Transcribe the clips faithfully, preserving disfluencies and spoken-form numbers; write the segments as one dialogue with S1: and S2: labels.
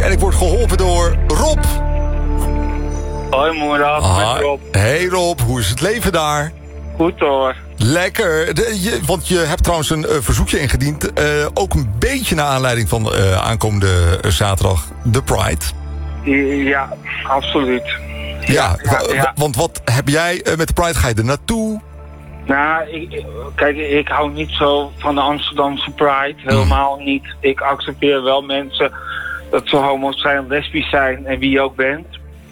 S1: En ik word geholpen door Rob.
S2: Hoi Moerad,
S1: Ah,
S2: met Rob.
S1: Hey Rob, hoe is het leven daar?
S2: Goed hoor.
S1: Lekker, de, je, want je hebt trouwens een uh, verzoekje ingediend. Uh, ook een beetje naar aanleiding van uh, aankomende uh, zaterdag, de Pride.
S2: Ja, absoluut.
S1: Ja,
S2: ja,
S1: w-
S2: ja.
S1: want wat heb jij uh, met de Pride? Ga je er naartoe?
S2: Nou, ik, kijk, ik hou niet zo van de Amsterdamse Pride. Helemaal mm. niet. Ik accepteer wel mensen dat ze homo's zijn, lesbisch zijn en wie je ook bent.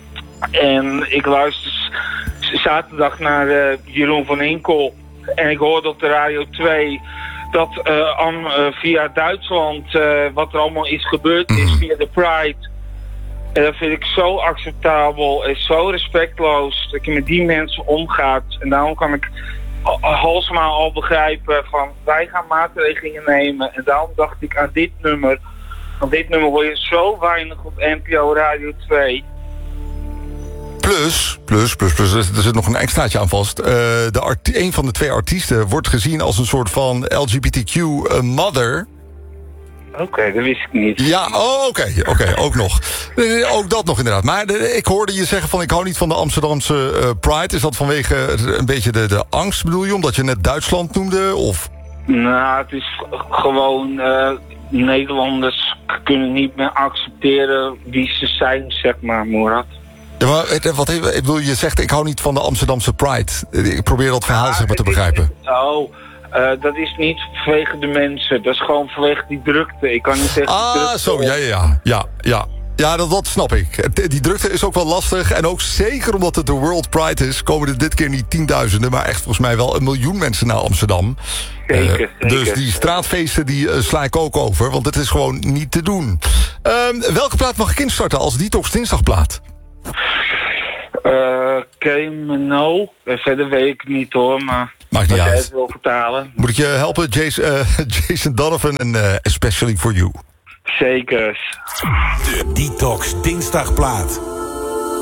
S2: En ik luister zaterdag naar uh, Jeroen van Inkel. En ik hoorde op de Radio twee dat uh, am, uh, via Duitsland uh, wat er allemaal is gebeurd is via de Pride. En dat vind ik zo acceptabel en zo respectloos dat je met die mensen omgaat. En daarom kan ik Halsema al begrijpen van wij gaan maatregelen nemen. En daarom dacht ik aan dit nummer. Want dit nummer hoor je zo weinig op N P O Radio twee.
S1: Plus, plus, plus, plus, er zit nog een extraatje aan vast. Uh, de art- een van de twee artiesten wordt gezien als een soort van L G B T Q uh, mother.
S2: Oké, okay, dat wist ik niet.
S1: Ja, oh, oké, okay, oké, okay, ook nog. Uh, ook dat nog inderdaad. Maar de, ik hoorde je zeggen van ik hou niet van de Amsterdamse uh, Pride. Is dat vanwege een beetje de, de angst, bedoel je? Omdat je net Duitsland noemde, of?
S2: Nou, het is gewoon... Uh, Nederlanders kunnen niet meer accepteren wie ze zijn, zeg maar, Moerad.
S1: Ja, maar wat, ik bedoel, je zegt ik hou niet van de Amsterdamse Pride. Ik probeer dat verhaal ja, zeg maar te begrijpen.
S2: Is, oh, uh, dat is niet vanwege de mensen. Dat is gewoon vanwege die drukte. Ik kan niet zeggen.
S1: Ah,
S2: die drukte
S1: zo, ja, ja, ja, ja. Ja, dat, dat snap ik. Die drukte is ook wel lastig. En ook zeker omdat het de World Pride is... komen er dit keer niet tienduizenden... maar echt volgens mij wel een miljoen mensen naar Amsterdam.
S2: Zeker, uh, zeker.
S1: Dus die straatfeesten die uh, sla ik ook over. Want het is gewoon niet te doen. Uh, welke plaat mag ik instarten als Detox Dinsdagplaat?
S2: Uh, Kemeno. Verder weet ik niet hoor, maar...
S1: Maakt niet uit.
S2: Wil vertalen.
S1: Moet ik je helpen? Jason, uh, Jason Donovan en uh, Especially For You.
S2: Zeker.
S3: De Detox Dinsdagplaat.